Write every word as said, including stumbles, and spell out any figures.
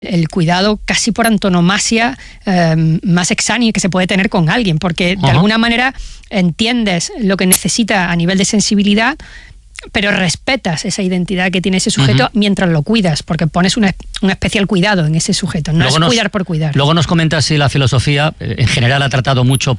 el cuidado casi por antonomasia eh, más exánime que se puede tener con alguien, porque de uh-huh. alguna manera entiendes lo que necesita a nivel de sensibilidad, pero respetas esa identidad que tiene ese sujeto uh-huh. mientras lo cuidas, porque pones una, un especial cuidado en ese sujeto, no luego es nos, cuidar por cuidar. Luego nos comentas si la filosofía en general ha tratado mucho